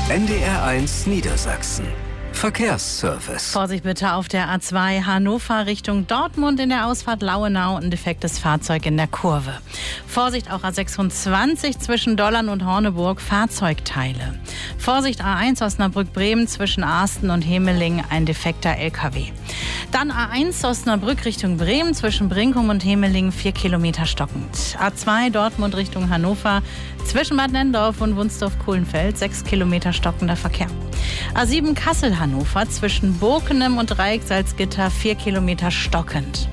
NDR1 Niedersachsen. Verkehrsservice. Vorsicht bitte auf der A2 Hannover Richtung Dortmund in der Ausfahrt Lauenau. Ein defektes Fahrzeug in der Kurve. Vorsicht auch A26 zwischen Dollern und Horneburg, Fahrzeugteile. Vorsicht A1 Osnabrück-Bremen zwischen Arsten und Hemeling, ein defekter LKW. Dann A1 Osnabrück Richtung Bremen zwischen Brinkum und Hemeling, 4 Kilometer stockend. A2 Dortmund Richtung Hannover zwischen Bad Nenndorf und Wunsdorf-Kohlenfeld, 6 Kilometer stockender Verkehr. A7 Kassel-Hannover zwischen Burkenem und Dreieck-Salzgitter, 4 Kilometer stockend.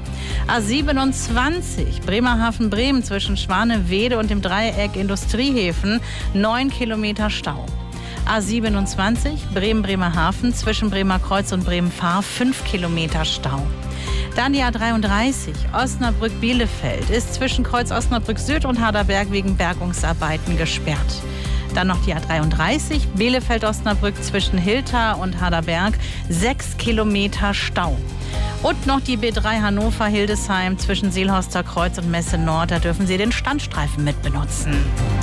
A27 Bremerhaven-Bremen zwischen Schwanewede und dem Dreieck Industriehäfen, 9 Kilometer Stau. A27 Bremen-Bremerhaven zwischen Bremerkreuz und Bremen-Fahr, 5 Kilometer Stau. Dann die A33 Osnabrück-Bielefeld ist zwischen Kreuz Osnabrück Süd und Harderberg wegen Bergungsarbeiten gesperrt. Dann noch die A33 Bielefeld-Osnabrück zwischen Hilter und Harderberg, 6 Kilometer Stau. Und noch die B3 Hannover-Hildesheim zwischen Seelhorster Kreuz und Messe Nord, da dürfen Sie den Standstreifen mitbenutzen.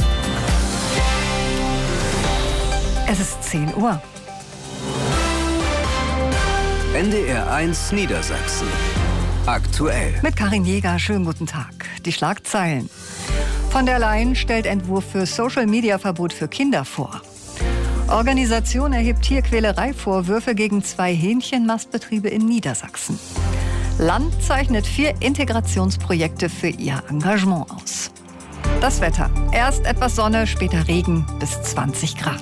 Es ist 10 Uhr. NDR1 Niedersachsen. Aktuell. Mit Karin Jäger, schönen guten Tag. Die Schlagzeilen. Von der Leyen stellt Entwurf für Social-Media-Verbot für Kinder vor. Organisation erhebt Tierquälerei-Vorwürfe gegen 2 Hähnchenmastbetriebe in Niedersachsen. Land zeichnet 4 Integrationsprojekte für ihr Engagement aus. Das Wetter. Erst etwas Sonne, später Regen bis 20 Grad.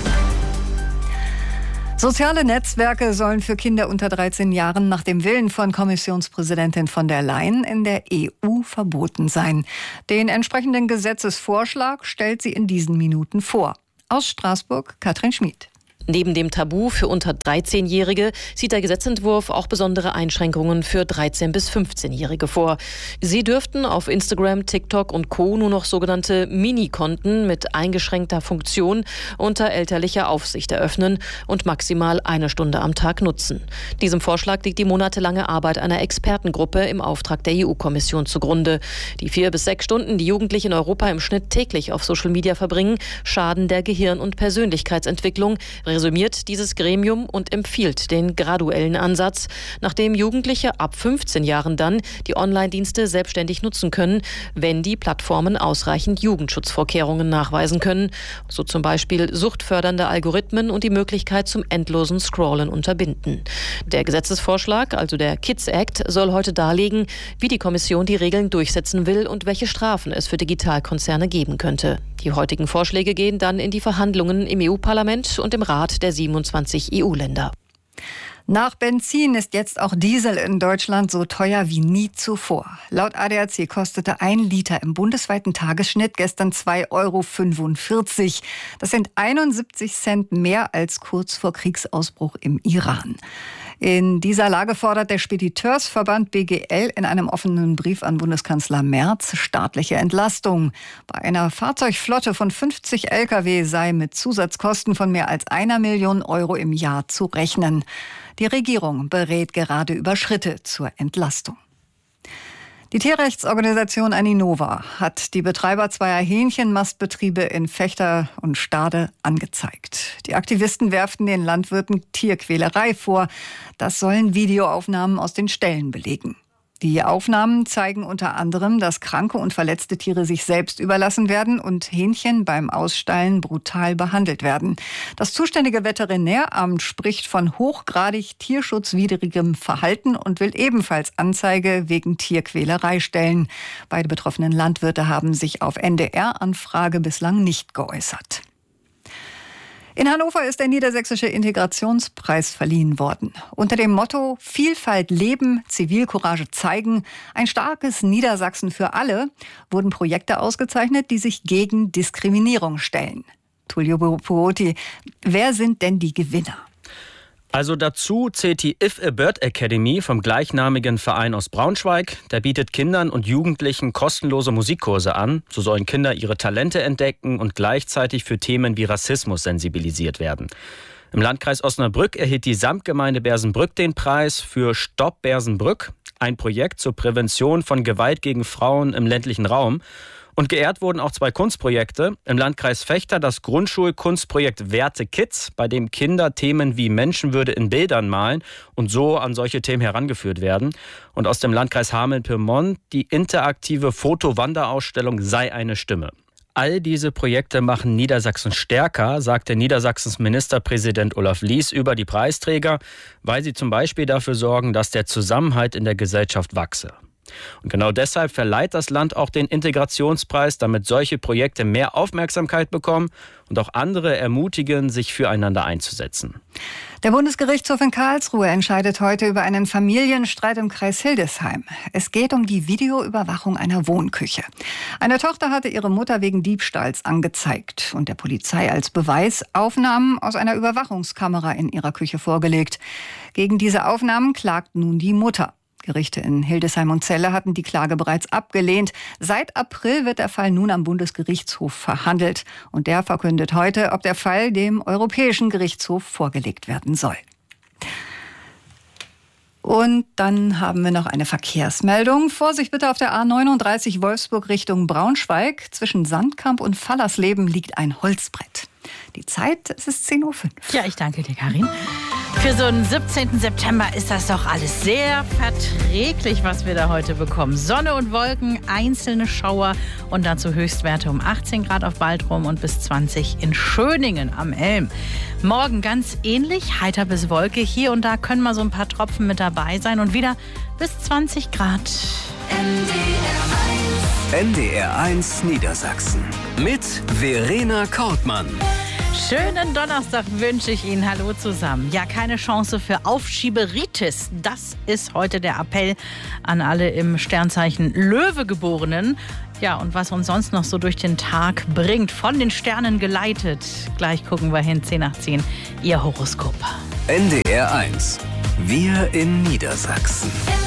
Soziale Netzwerke sollen für Kinder unter 13 Jahren nach dem Willen von Kommissionspräsidentin von der Leyen in der EU verboten sein. Den entsprechenden Gesetzesvorschlag stellt sie in diesen Minuten vor. Aus Straßburg, Katrin Schmid. Neben dem Tabu für unter 13-Jährige sieht der Gesetzentwurf auch besondere Einschränkungen für 13- bis 15-Jährige vor. Sie dürften auf Instagram, TikTok und Co. nur noch sogenannte Mini-Konten mit eingeschränkter Funktion unter elterlicher Aufsicht eröffnen und maximal 1 Stunde am Tag nutzen. Diesem Vorschlag liegt die monatelange Arbeit einer Expertengruppe im Auftrag der EU-Kommission zugrunde. Die 4 bis 6 Stunden, die Jugendliche in Europa im Schnitt täglich auf Social Media verbringen, schaden der Gehirn- und Persönlichkeitsentwicklung, resümiert dieses Gremium und empfiehlt den graduellen Ansatz, nachdem Jugendliche ab 15 Jahren dann die Online-Dienste selbstständig nutzen können, wenn die Plattformen ausreichend Jugendschutzvorkehrungen nachweisen können, so zum Beispiel suchtfördernde Algorithmen und die Möglichkeit zum endlosen Scrollen unterbinden. Der Gesetzesvorschlag, also der Kids Act, soll heute darlegen, wie die Kommission die Regeln durchsetzen will und welche Strafen es für Digitalkonzerne geben könnte. Die heutigen Vorschläge gehen dann in die Verhandlungen im EU-Parlament und im Rat der 27 EU-Länder. Nach Benzin ist jetzt auch Diesel in Deutschland so teuer wie nie zuvor. Laut ADAC kostete 1 Liter im bundesweiten Tagesschnitt gestern 2,45 €. Das sind 71 Cent mehr als kurz vor Kriegsausbruch im Iran. In dieser Lage fordert der Spediteursverband BGL in einem offenen Brief an Bundeskanzler Merz staatliche Entlastung. Bei einer Fahrzeugflotte von 50 Lkw sei mit Zusatzkosten von mehr als 1 Million € im Jahr zu rechnen. Die Regierung berät gerade über Schritte zur Entlastung. Die Tierrechtsorganisation Aninova hat die Betreiber 2 Hähnchenmastbetriebe in Vechta und Stade angezeigt. Die Aktivisten werfen den Landwirten Tierquälerei vor. Das sollen Videoaufnahmen aus den Ställen belegen. Die Aufnahmen zeigen unter anderem, dass kranke und verletzte Tiere sich selbst überlassen werden und Hähnchen beim Ausstallen brutal behandelt werden. Das zuständige Veterinäramt spricht von hochgradig tierschutzwidrigem Verhalten und will ebenfalls Anzeige wegen Tierquälerei stellen. Beide betroffenen Landwirte haben sich auf NDR-Anfrage bislang nicht geäußert. In Hannover ist der Niedersächsische Integrationspreis verliehen worden. Unter dem Motto Vielfalt leben, Zivilcourage zeigen, ein starkes Niedersachsen für alle wurden Projekte ausgezeichnet, die sich gegen Diskriminierung stellen. Tullio Puoti, wer sind denn die Gewinner? Also dazu zählt die If a Bird Academy vom gleichnamigen Verein aus Braunschweig. Der bietet Kindern und Jugendlichen kostenlose Musikkurse an. So sollen Kinder ihre Talente entdecken und gleichzeitig für Themen wie Rassismus sensibilisiert werden. Im Landkreis Osnabrück erhielt die Samtgemeinde Bersenbrück den Preis für Stopp Bersenbrück, ein Projekt zur Prävention von Gewalt gegen Frauen im ländlichen Raum. Und geehrt wurden auch 2 Kunstprojekte. Im Landkreis Vechta das Grundschulkunstprojekt Werte Kids, bei dem Kinder Themen wie Menschenwürde in Bildern malen und so an solche Themen herangeführt werden. Und aus dem Landkreis Hameln-Pyrmont die interaktive Foto-Wanderausstellung Sei eine Stimme. All diese Projekte machen Niedersachsen stärker, sagte Niedersachsens Ministerpräsident Olaf Lies über die Preisträger, weil sie zum Beispiel dafür sorgen, dass der Zusammenhalt in der Gesellschaft wachse. Und genau deshalb verleiht das Land auch den Integrationspreis, damit solche Projekte mehr Aufmerksamkeit bekommen und auch andere ermutigen, sich füreinander einzusetzen. Der Bundesgerichtshof in Karlsruhe entscheidet heute über einen Familienstreit im Kreis Hildesheim. Es geht um die Videoüberwachung einer Wohnküche. Eine Tochter hatte ihre Mutter wegen Diebstahls angezeigt und der Polizei als Beweis Aufnahmen aus einer Überwachungskamera in ihrer Küche vorgelegt. Gegen diese Aufnahmen klagt nun die Mutter. Gerichte in Hildesheim und Celle hatten die Klage bereits abgelehnt. Seit April wird der Fall nun am Bundesgerichtshof verhandelt. Und der verkündet heute, ob der Fall dem Europäischen Gerichtshof vorgelegt werden soll. Und dann haben wir noch eine Verkehrsmeldung. Vorsicht bitte auf der A39 Wolfsburg Richtung Braunschweig. Zwischen Sandkamp und Fallersleben liegt ein Holzbrett. Die Zeit, es ist 10:05 Uhr. Ja, ich danke dir, Karin. Für so einen 17. September ist das doch alles sehr verträglich, was wir da heute bekommen. Sonne und Wolken, einzelne Schauer und dazu Höchstwerte um 18 Grad auf Baltrum und bis 20 in Schöningen am Elm. Morgen ganz ähnlich, heiter bis Wolke. Hier und da können mal so ein paar Tropfen mit dabei sein und wieder bis 20 Grad. NDR1 Niedersachsen mit Verena Kortmann. Schönen Donnerstag wünsche ich Ihnen. Hallo zusammen. Ja, keine Chance für Aufschieberitis. Das ist heute der Appell an alle im Sternzeichen Löwe Geborenen. Ja, und was uns sonst noch so durch den Tag bringt, von den Sternen geleitet. Gleich gucken wir hin, 10 nach 10, Ihr Horoskop. NDR1. Wir in Niedersachsen.